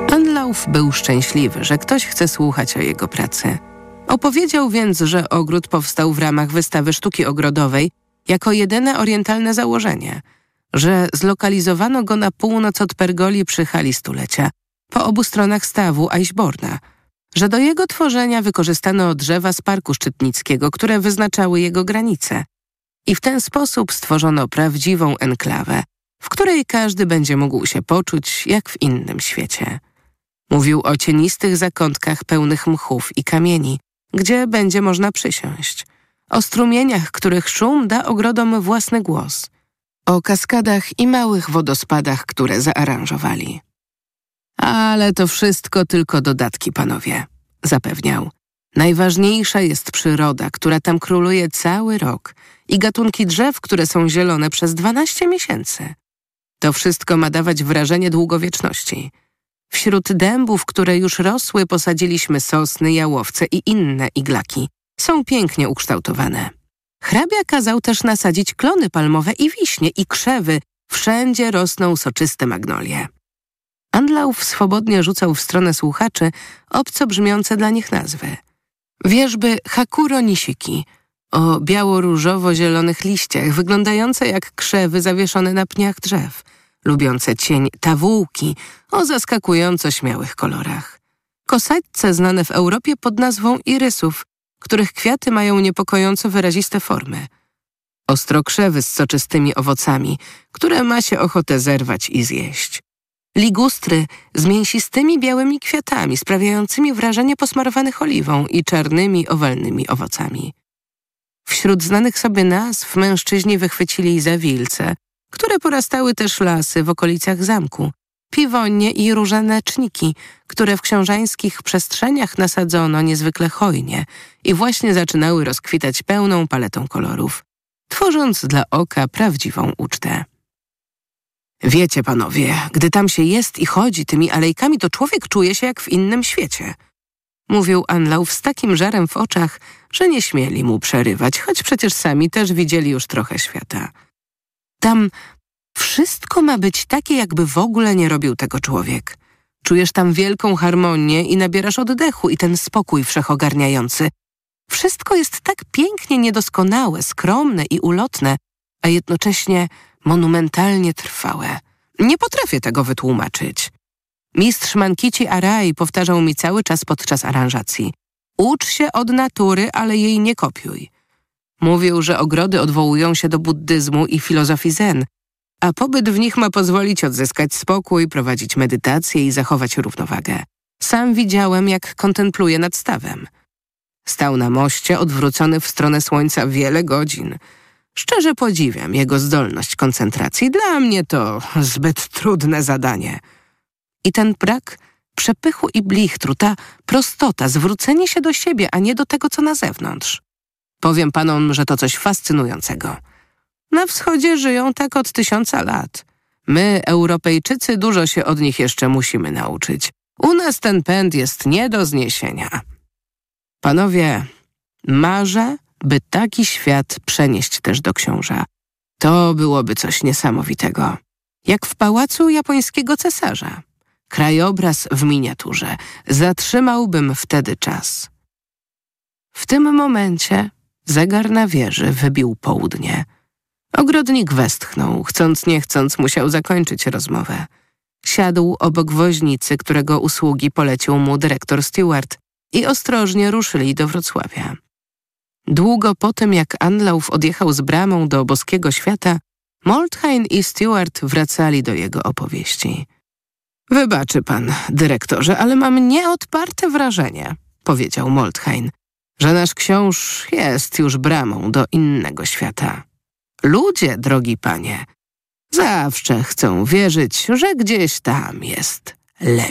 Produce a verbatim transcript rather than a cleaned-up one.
Anlauf był szczęśliwy, że ktoś chce słuchać o jego pracy. Opowiedział więc, że ogród powstał w ramach wystawy sztuki ogrodowej jako jedyne orientalne założenie, że zlokalizowano go na północ od pergoli przy hali stulecia, po obu stronach stawu Eichborna, że do jego tworzenia wykorzystano drzewa z parku szczytnickiego, które wyznaczały jego granice. I w ten sposób stworzono prawdziwą enklawę, w której każdy będzie mógł się poczuć jak w innym świecie. Mówił o cienistych zakątkach pełnych mchów i kamieni, gdzie będzie można przysiąść, o strumieniach, których szum da ogrodom własny głos, o kaskadach i małych wodospadach, które zaaranżowali. Ale to wszystko tylko dodatki, panowie, zapewniał. Najważniejsza jest przyroda, która tam króluje cały rok i gatunki drzew, które są zielone przez dwanaście miesięcy. To wszystko ma dawać wrażenie długowieczności. Wśród dębów, które już rosły, posadziliśmy sosny, jałowce i inne iglaki. Są pięknie ukształtowane. Hrabia kazał też nasadzić klony palmowe i wiśnie i krzewy. Wszędzie rosną soczyste magnolie. Anlauf swobodnie rzucał w stronę słuchaczy obco brzmiące dla nich nazwy. Wierzby Hakuro Nishiki o biało-różowo-zielonych liściach, wyglądające jak krzewy zawieszone na pniach drzew, lubiące cień tawółki o zaskakująco śmiałych kolorach. Kosadce znane w Europie pod nazwą irysów, których kwiaty mają niepokojąco wyraziste formy. Ostrokrzewy z soczystymi owocami, które ma się ochotę zerwać i zjeść. Ligustry z mięsistymi białymi kwiatami, sprawiającymi wrażenie posmarowanych oliwą i czarnymi, owalnymi owocami. Wśród znanych sobie nazw mężczyźni wychwycili zawilce, które porastały też lasy w okolicach zamku, piwonie i różaneczniki, które w książańskich przestrzeniach nasadzono niezwykle hojnie i właśnie zaczynały rozkwitać pełną paletą kolorów, tworząc dla oka prawdziwą ucztę. Wiecie, panowie, gdy tam się jest i chodzi tymi alejkami, to człowiek czuje się jak w innym świecie. Mówił Anlauf z takim żarem w oczach, że nie śmieli mu przerywać, choć przecież sami też widzieli już trochę świata. Tam wszystko ma być takie, jakby w ogóle nie robił tego człowiek. Czujesz tam wielką harmonię i nabierasz oddechu i ten spokój wszechogarniający. Wszystko jest tak pięknie niedoskonałe, skromne i ulotne, a jednocześnie monumentalnie trwałe. Nie potrafię tego wytłumaczyć. Mistrz Mankici Arai powtarzał mi cały czas podczas aranżacji. Ucz się od natury, ale jej nie kopiuj. Mówił, że ogrody odwołują się do buddyzmu i filozofii zen, a pobyt w nich ma pozwolić odzyskać spokój, prowadzić medytację i zachować równowagę. Sam widziałem, jak kontempluje nad stawem. Stał na moście, odwrócony w stronę słońca wiele godzin. Szczerze podziwiam jego zdolność koncentracji. Dla mnie to zbyt trudne zadanie. I ten brak przepychu i blichtru, ta prostota, zwrócenie się do siebie, a nie do tego, co na zewnątrz. Powiem panom, że to coś fascynującego. Na wschodzie żyją tak od tysiąca lat. My, Europejczycy, dużo się od nich jeszcze musimy nauczyć. U nas ten pęd jest nie do zniesienia. Panowie, marzę, by taki świat przenieść też do książa. To byłoby coś niesamowitego. Jak w pałacu japońskiego cesarza. Krajobraz w miniaturze. Zatrzymałbym wtedy czas. W tym momencie zegar na wieży wybił południe. Ogrodnik westchnął, chcąc nie chcąc musiał zakończyć rozmowę. Siadł obok woźnicy, którego usługi polecił mu dyrektor Stewart i ostrożnie ruszyli do Wrocławia. Długo po tym, jak Anlauf odjechał z bramą do boskiego świata, Molthain i Stewart wracali do jego opowieści. Wybaczy pan, dyrektorze, ale mam nieodparte wrażenie, powiedział Molthain, że nasz książ jest już bramą do innego świata. Ludzie, drogi panie, zawsze chcą wierzyć, że gdzieś tam jest lepiej.